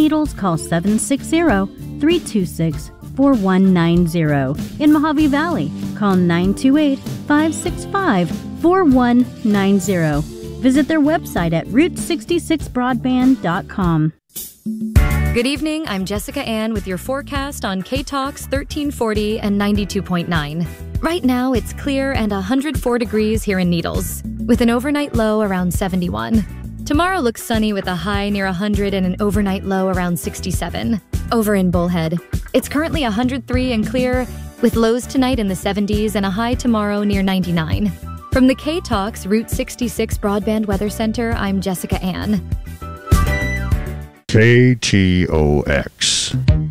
Needles, call 760-326-4190. In Mojave Valley, call 928-565-4190. Visit their website at route66broadband.com. Good evening, I'm Jessica Ann with your forecast on K-Talks 1340 and 92.9. Right now, it's clear and 104 degrees here in Needles, with an overnight low around 71. Tomorrow looks sunny with a high near 100 and an overnight low around 67. Over in Bullhead, it's currently 103 and clear, with lows tonight in the 70s and a high tomorrow near 99. From the K-Talks Route 66 Broadband Weather Center, I'm Jessica Ann. KTOX.